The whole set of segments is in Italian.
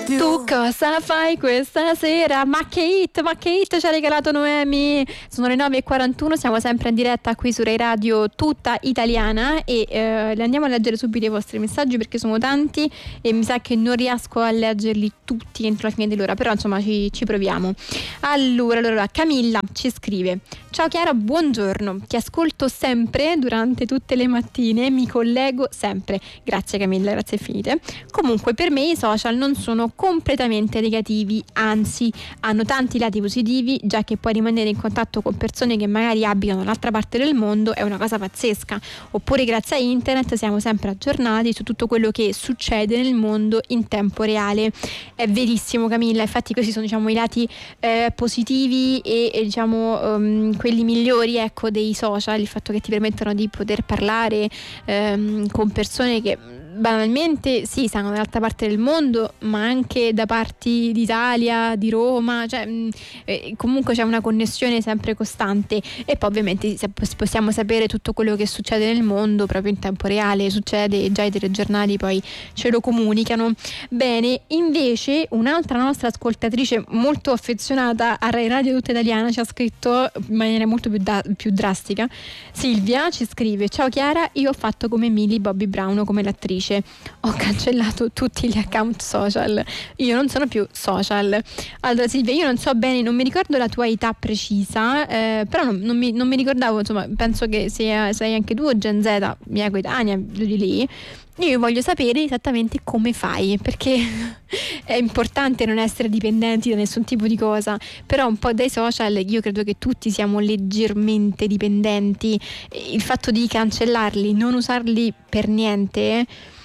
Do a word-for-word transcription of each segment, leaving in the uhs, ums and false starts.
Tu cosa fai questa sera? Ma che hit, ma che hit ci ha regalato Noemi? Sono le nove e quarantuno, siamo sempre in diretta qui su Rai Radio tutta italiana e eh, le andiamo a leggere subito i vostri messaggi perché sono tanti e mi sa che non riesco a leggerli tutti entro la fine dell'ora, però insomma ci, ci proviamo. Allora, allora, Camilla ci scrive: ciao Chiara, buongiorno, ti ascolto sempre durante tutte le mattine, mi collego sempre. Grazie Camilla, grazie infinite. Comunque per me i social non sono completamente negativi, anzi hanno tanti lati positivi, già che puoi rimanere in contatto con persone che magari abitano dall'altra parte del mondo, è una cosa pazzesca. Oppure grazie a internet siamo sempre aggiornati su tutto quello che succede nel mondo in tempo reale. È verissimo Camilla, infatti questi sono diciamo i lati eh, positivi e, e diciamo um, quelli migliori ecco dei social, il fatto che ti permettono di poter parlare um, con persone che banalmente sì stanno dall'altra parte del mondo, ma anche da parti d'Italia, di Roma, cioè mh, eh, comunque c'è una connessione sempre costante e poi ovviamente possiamo sapere tutto quello che succede nel mondo proprio in tempo reale, succede, già i telegiornali poi ce lo comunicano. Bene, invece un'altra nostra ascoltatrice molto affezionata a Rai Radio tutta italiana ci ha scritto in maniera molto più, da- più drastica. Silvia ci scrive: ciao Chiara, io ho fatto come Millie Bobby Brown, come l'attrice, ho cancellato tutti gli account social, io non sono più social. Allora Silvia, io non so bene, non mi ricordo la tua età precisa, eh, però non, non, mi, non mi ricordavo, insomma penso che sia, sei anche tu o Gen Z, mia coetanea, giù di lì. Io voglio sapere esattamente come fai, perché è importante non essere dipendenti da nessun tipo di cosa, però un po' dai social io credo che tutti siamo leggermente dipendenti. Il fatto di cancellarli, non usarli per niente,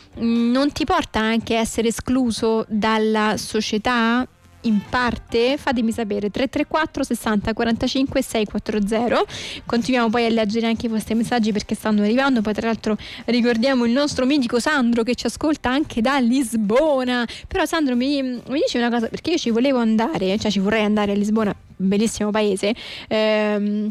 non ti porta anche a essere escluso dalla società? In parte, fatemi sapere. Tre tre quattro sessanta quarantacinque seicentoquaranta. Continuiamo poi a leggere anche i vostri messaggi perché stanno arrivando. Poi tra l'altro ricordiamo il nostro mitico Sandro che ci ascolta anche da Lisbona. Però Sandro mi, mi dici una cosa, perché io ci volevo andare, cioè ci vorrei andare a Lisbona, bellissimo paese. Ehm,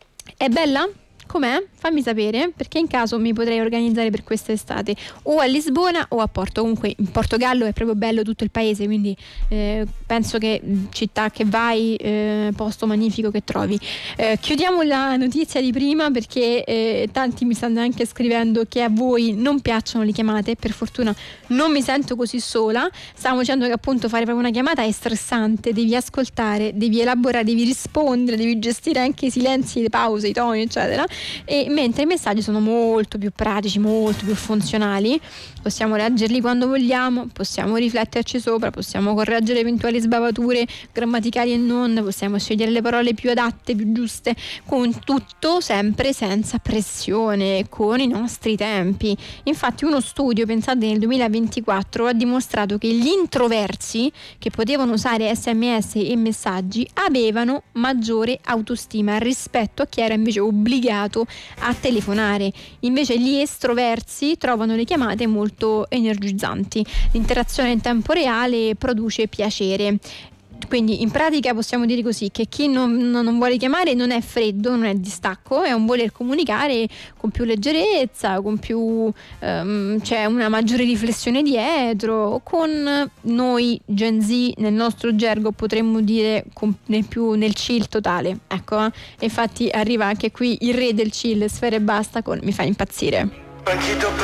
è bella? Com'è? Fammi sapere, perché in caso mi potrei organizzare per quest'estate o a Lisbona o a Porto. Comunque in Portogallo è proprio bello tutto il paese, quindi eh, penso che città che vai, eh, posto magnifico che trovi. Eh, chiudiamo la notizia di prima perché eh, tanti mi stanno anche scrivendo che a voi non piacciono le chiamate. Per fortuna non mi sento così sola. Stavamo dicendo che appunto fare proprio una chiamata è stressante, devi ascoltare, devi elaborare, devi rispondere, devi gestire anche i silenzi, le pause, i toni eccetera. E mentre i messaggi sono molto più pratici, molto più funzionali, possiamo leggerli quando vogliamo, possiamo rifletterci sopra, possiamo correggere eventuali sbavature grammaticali e non, possiamo scegliere le parole più adatte, più giuste, con tutto sempre senza pressione, con i nostri tempi. Infatti uno studio, pensate, nel duemilaventiquattro ha dimostrato che gli introversi che potevano usare sms e messaggi avevano maggiore autostima rispetto a chi era invece obbligato a telefonare. Invece gli estroversi trovano le chiamate molto energizzanti. L'interazione in tempo reale produce piacere. Quindi in pratica possiamo dire così che chi non, non vuole chiamare non è freddo, non è distacco, è un voler comunicare con più leggerezza, con più um, c'è una maggiore riflessione dietro. Con noi Gen Z nel nostro gergo potremmo dire con, nel più nel chill totale, ecco. Infatti arriva anche qui il re del chill, Sfera Ebbasta con Mi fa impazzire.